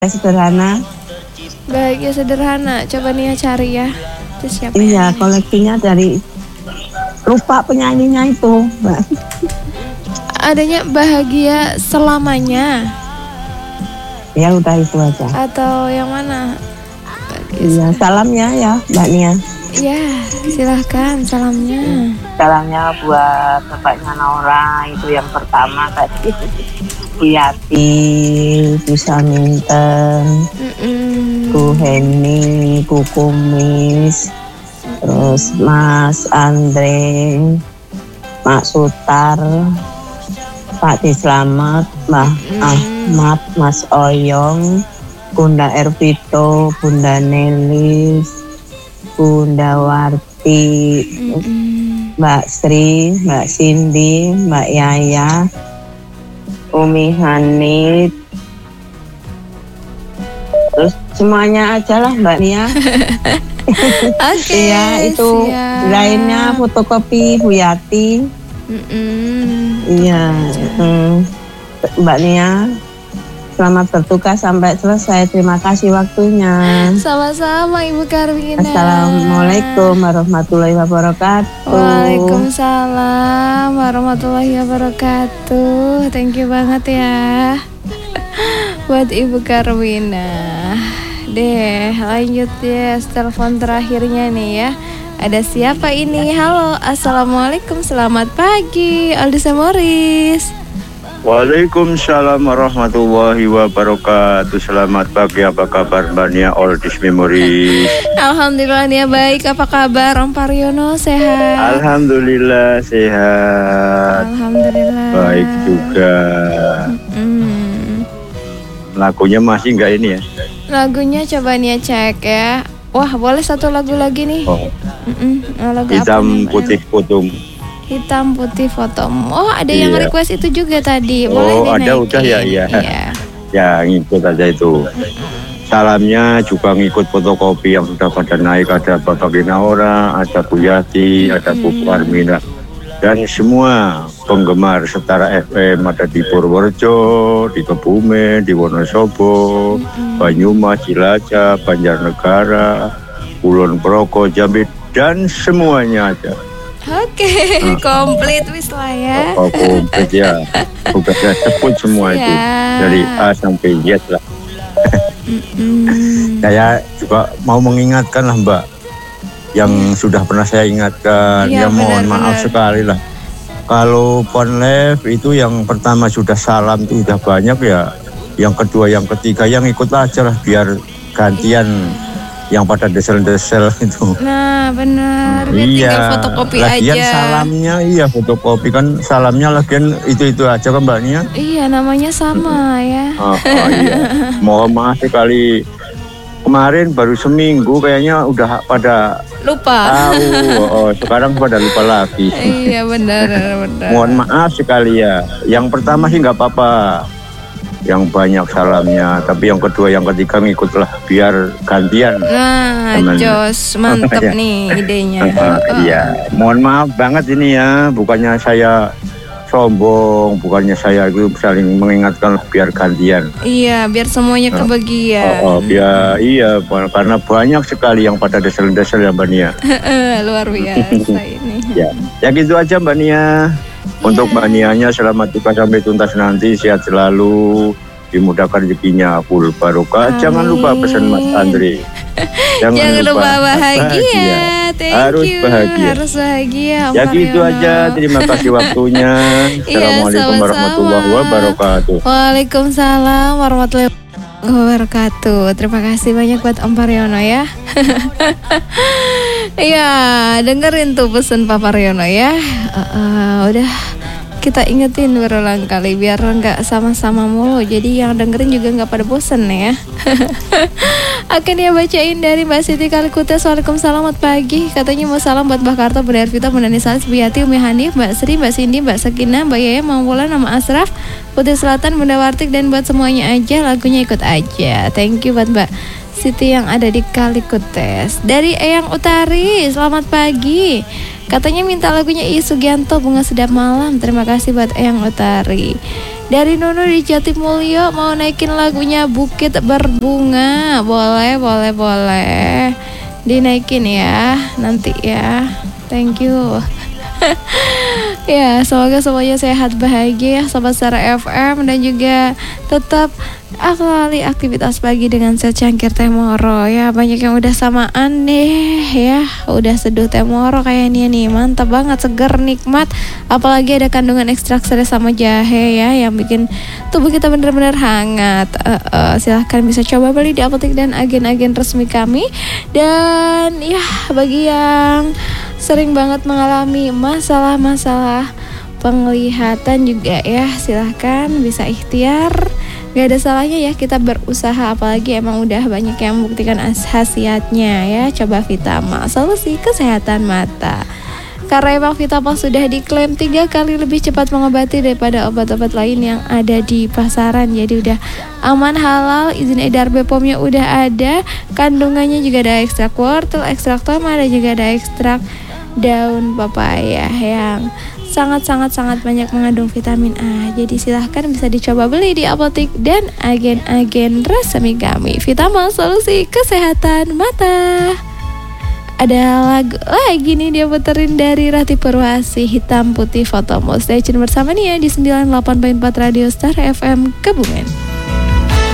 sederhana. Bahagia sederhana. Coba Nia cari ya. Itu siapa? Iya, koleksinya dari lupa penyanyinya itu, Mbak. Adanya bahagia selamanya. Ya udah itu aja. Atau yang mana? Iya, salamnya ya, Mbak Nia. Iya, silahkan salamnya. Salamnya buat bapaknya Naura, itu yang pertama tadi. Bu Yati, Bu Saminten, Bu Heni, Bu Kumis, terus Mas Andre, Mak Sutar, Pak Dislamet, Mbah Ahmad, Mas Oyong, Bunda Ervito, Bunda Nelis, Bunda Warti, Mbak Sri, Mbak Cindy, Mbak Yaya, Umi Hanit, terus semuanya aja lah Mbak Nia. Oke, iya itu siap. lainnya fotokopi Bu Yati. Iya, Mbak Nia, selamat bertugas sampai selesai. Terima kasih waktunya. Sama-sama Ibu Karwina. Assalamualaikum warahmatullahi wabarakatuh. Waalaikumsalam warahmatullahi wabarakatuh. Thank you banget ya buat Ibu Karwina. Deh, lanjut ya telepon terakhirnya nih ya. Ada siapa ini? Halo, assalamualaikum, selamat pagi, Aldisa Morris. Waalaikumsalam warahmatullahi wabarakatuh. Selamat pagi, apa kabar Mbak Nia Oldis Memories? Alhamdulillah Nia baik, apa kabar Om Paryono, sehat? Alhamdulillah sehat. Alhamdulillah. Baik juga. Lagunya masih enggak ini ya? Lagunya coba Nia cek ya. Wah, boleh satu lagu lagi nih. Lagu Hitam apa nih, putih putum. Hitam putih foto. Oh, ada yang Iya. request itu juga tadi. Boleh Oh, ada dinaikin. udah ya, iya. Iya. Ya ngikut aja itu. Salamnya juga ngikut fotokopi yang sudah pada naik. Ada Bapak Ginaora, ada Bu Yati, ada Bu Armina, dan semua penggemar Setara FM ada di Purworejo, di Kebumen, di Wonosobo, Banyumas, Cilacap, Banjarnegara, Kulon Progo, Jambi, dan semuanya ada. Oke, komplit wis lah ya. Komplit ya. Udah saya sebut semua itu dari A sampai Z lah. Saya juga mau mengingatkan lah Mbak, yang sudah pernah saya ingatkan. Iya, Ya mohon benar, maaf benar. sekali lah. Kalau Pon Live itu yang pertama sudah salam itu udah banyak ya. Yang kedua, yang ketiga yang ikut aja lah biar gantian yang pada desel-desel itu. Nah, benar. Biar tinggal fotokopi lagian aja. salamnya fotokopi kan salamnya lagian itu aja kan Mbak Nia. Iya, namanya sama ya. Iya. Mohon maaf sekali. Kemarin baru seminggu kayaknya udah pada Lupa. tahu. Sekarang pada lupa lagi. Iya, benar. Mohon maaf sekali ya. Yang pertama sih nggak apa-apa, yang banyak salamnya. Tapi yang kedua, yang ketiga ngikutlah biar gantian. Nah, Teman. jos, mantep Iya. nih idenya. Iya. Mohon maaf banget ini ya. Bukannya saya sombong, bukannya saya itu saling mengingatkan lah biar gantian. Iya, biar semuanya kebagian. Iya, karena banyak sekali yang pada desel-desel ya Mbak Nia. Luar biasa ini. Ya gitu aja Mbak Nia. Untuk Mbak Nianya selamat tugas sampai tuntas nanti, sehat selalu, dimudahkan rezekinya, full barokah. Jangan lupa pesan Mas Andre. Jangan lupa bahagia. Thank Harus you. bahagia. Harus bahagia. Om Ya gitu Paryono. aja. Terima kasih waktunya. Assalamualaikum sama-sama. warahmatullahi wabarakatuh. Waalaikumsalam warahmatullahi wabarakatuh. Terima kasih banyak buat Om Paryono ya. Iya, dengerin tuh pesan Pak Paryono ya. Udah kita ingetin berulang kali biar nggak sama-sama mulu. Jadi yang dengerin juga nggak pada bosen ya. Akan dia bacain dari Mbak Siti Kalikutas. Waalaikumsalam, selamat pagi. Katanya mau salam buat Mbak Karto, Bunda Ervita, Bunda Nisalis, Bu Yati, Umi Hanif, Mbak Sri, Mbak Cindy, Mbak Sakina, Mbak Yaya, Mang Wulan, nama Asraf, Putih Selatan, Bunda Wartik, dan buat semuanya aja. Lagunya ikut aja. Thank you buat Mbak Siti yang ada di Kalikutas. Dari Eyang Utari, selamat pagi. Katanya minta lagunya Iis Sugianto, Bunga Sedap Malam. Terima kasih buat Eyang Utari. Dari Nunu di Jatimulyo mau naikin lagunya Bukit Berbunga. Boleh dinaikin ya nanti ya. Thank you. Ya, semoga semuanya sehat bahagia Sobat Sara FM, dan juga tetap akali aktivitas pagi dengan secangkir teh moro ya. Banyak yang udah samaan nih ya, udah seduh teh moro kayak ini nih, mantap banget, seger, nikmat. Apalagi ada kandungan ekstrak serai sama jahe ya, yang bikin tubuh kita benar-benar hangat. Silahkan bisa coba beli di apotek dan agen-agen resmi kami. Dan ya, bagi yang sering banget mengalami masalah-masalah penglihatan juga ya, silahkan bisa ikhtiar. Gak ada salahnya ya kita berusaha, apalagi emang udah banyak yang membuktikan khasiatnya ya. Coba Vitama, solusi kesehatan mata. Karena emang Vitama sudah diklaim 3 kali lebih cepat mengobati daripada obat-obat lain yang ada di pasaran. Jadi udah aman, halal, izin edar BPOM-nya udah ada. Kandungannya juga ada ekstrak wortel, ekstrak tomat, dan juga ada ekstrak daun papaya yang sangat banyak mengandung vitamin A. Jadi silahkan bisa dicoba beli di apotek dan agen-agen resmi kami. Vitama, solusi kesehatan mata. Ada lagu lagi nih dia puterin dari Rati Purwasi, Hitam Putih Fotomu. Stay tune bersama nih ya di 98.4 Radio Star FM Kebumen.